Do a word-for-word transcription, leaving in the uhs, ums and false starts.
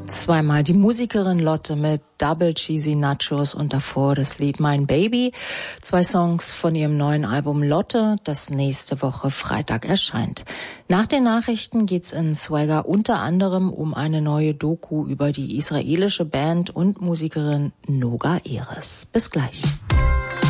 Zweimal die Musikerin Lotte mit Double Cheesy Nachos und davor das Lied Mein Baby. Zwei Songs von ihrem neuen Album Lotte, das nächste Woche Freitag erscheint. Nach den Nachrichten geht's in Swagger unter anderem um eine neue Doku über die israelische Band und Musikerin Noga Erez. Bis gleich.